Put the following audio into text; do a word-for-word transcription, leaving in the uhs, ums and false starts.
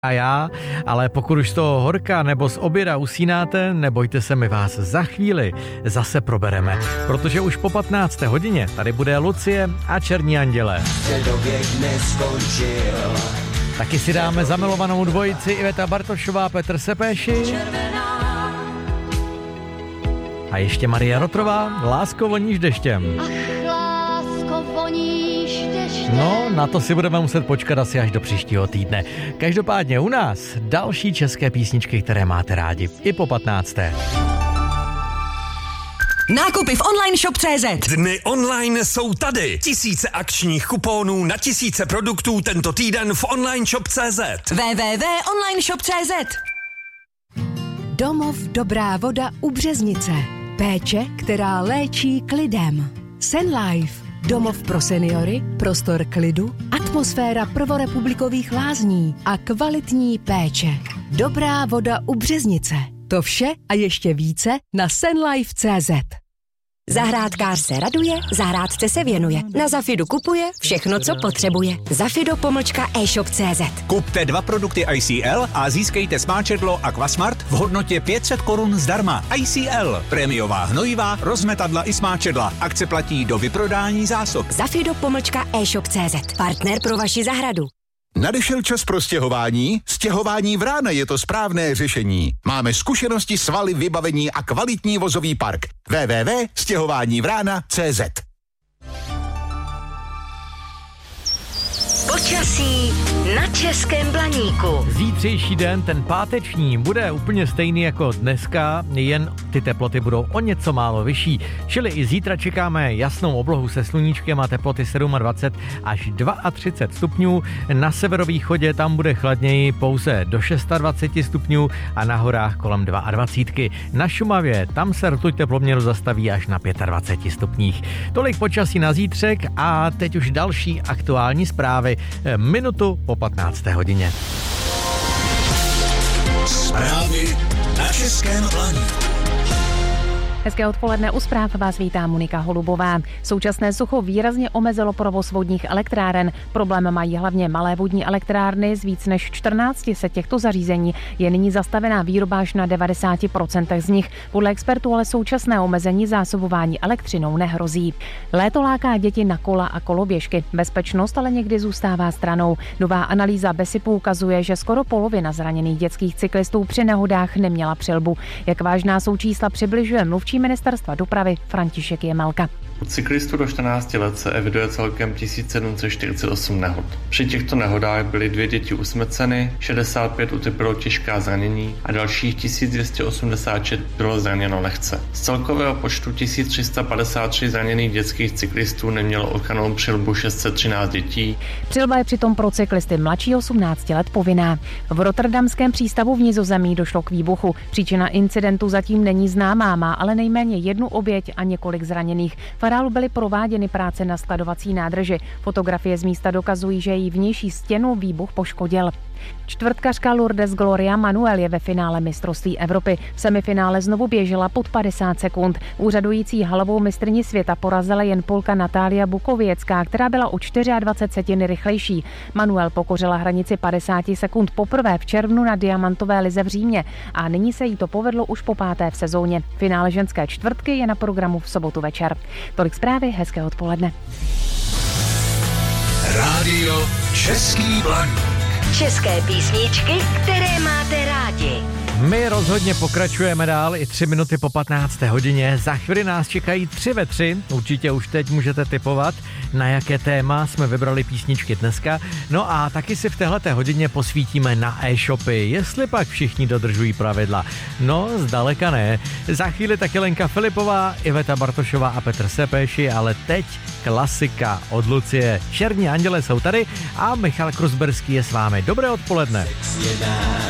a já, ale pokud už z toho horka nebo z oběda usínáte, nebojte se, my vás za chvíli zase probereme, protože už po patnácté hodině tady bude Lucie a Černí anděle. Taky si dáme zamilovanou dvojici Iveta Bartošová, Petr Sepéši. A ještě Maria Rotrová, Lásko voníš deštěm. Ach, lásko voníš deštěm. No, na to si budeme muset počkat asi až do příštího týdne. Každopádně u nás další české písničky, které máte rádi i po patnácté. Nákupy v online shop tečka cé zet. Dny online jsou tady. Tisíce akčních kuponů na tisíce produktů tento týden v online shop tečka cé zet. w w w tečka online shop tečka cé zet. Domov Dobrá voda u Březnice. Péče, která léčí klidem. Senlife. Domov pro seniory, prostor klidu, atmosféra prvorepublikových lázní a kvalitní péče. Dobrá voda u Březnice. To vše a ještě více na senlife tečka cé zet. Zahrádkář se raduje, zahrádce se věnuje. Na Zafidu kupuje všechno, co potřebuje. Zafido pomlčka e-shop tečka cé zet. Kupte dva produkty I C L a získejte smáčedlo Aquasmart v hodnotě pět set korun zdarma. I C L. Prémiová hnojivá, rozmetadla i smáčedla. Akce platí do vyprodání zásob. Zafido pomlčka e-shop tečka cé zet. Partner pro vaši zahradu. Nadešel čas pro stěhování? Stěhování Vrána je to správné řešení. Máme zkušenosti, svaly, vybavení a kvalitní vozový park. w w w tečka stěhování vrána tečka cé zet. Počasí na Českém Blaníku. Zítřejší den, ten páteční, bude úplně stejný jako dneska, jen ty teploty budou o něco málo vyšší. Čili i zítra čekáme jasnou oblohu se sluníčkem a teploty dvacet sedm až třicet dva stupňů. Na severovýchodě tam bude chladněji pouze do dvacet šest stupňů a na horách kolem dvacet dva. Na Šumavě tam se rtuť teploměru zastaví až na dvacet pět stupních. Tolik počasí na zítřek a teď už další aktuální zprávy. Minutu po patnácté hodině. Zprávy na Českém Blaníku. Hezké odpoledne, u zpráv vás vítá Monika Holubová. Současné sucho výrazně omezilo provoz vodních elektráren. Problém mají hlavně malé vodní elektrárny, z víc než čtrnácti set těchto zařízení je nyní zastavená výroba až na devadesát procent z nich. Podle expertů ale současné omezení zásobování elektřinou nehrozí. Léto láká děti na kola a koloběžky. Bezpečnost ale někdy zůstává stranou. Nová analýza Besipu ukazuje, že skoro polovina zraněných dětských cyklistů při nehodách neměla přilbu. Jak vážná jsou čísla, přibližuje mluvčí ministerstva dopravy František Jemelka. U cyklistů do čtrnácti let se eviduje celkem tisíc sedm set čtyřicet osm nehod. Při těchto nehodách byly dvě děti usmrceny, šedesát pět utrpělo těžká zranění a dalších tisíc dvě stě osmdesát šest bylo zraněno lehce. Z celkového počtu tisíc tři sta padesát tři zraněných dětských cyklistů nemělo ochrannou přilbu šest set třináct dětí. Přilba je přitom pro cyklisty mladší osmnácti let povinná. V rotterdamském přístavu v Nizozemí došlo k výbuchu. Příčina incidentu zatím není známá, má ale nejméně jednu oběť a několik zraněných. V areálu byly prováděny práce na skladovací nádrži. Fotografie z místa dokazují, že její vnější stěnu výbuch poškodil. Čtvrtkařka Lourdes Gloria Manuel je ve finále mistrovství Evropy. V semifinále znovu běžela pod padesát sekund. Úřadující halovou mistryni světa porazila jen Polka Natália Bukověcká, která byla o dvacet čtyři setiny rychlejší. Manuel pokořila hranici padesát sekund poprvé v červnu na diamantové lize v Římě a nyní se jí to povedlo už po páté v sezóně. Finále ženské čtvrtky je na programu v sobotu večer. Tolik zprávy, hezké odpoledne. Rádio Český Blaník. České písničky, které máte rádi. My rozhodně pokračujeme dál i tři minuty po patnácté hodině. Za chvíli nás čekají tři ve tři. Určitě už teď můžete tipovat, na jaké téma jsme vybrali písničky dneska. No a taky si v téhleté hodině posvítíme na e-shopy, jestli pak všichni dodržují pravidla. No, zdaleka ne. Za chvíli taky Lenka Filipová, Iveta Bartošová a Petr Sepéši, ale teď klasika od Lucie. Černí anděle jsou tady a Michal Kruzberský je s vámi. Dobré odpoledne.